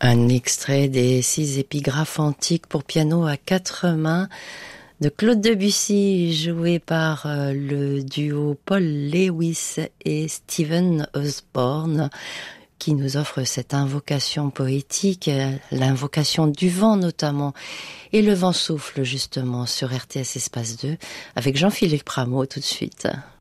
Un extrait des 6 épigraphes antiques pour piano à 4 mains de Claude Debussy, joué par le duo Paul Lewis et Stephen Osborne, qui nous offre cette invocation poétique, l'invocation du vent notamment. Et le vent souffle justement sur RTS Espace 2 avec Jean-Philippe Rameau tout de suite.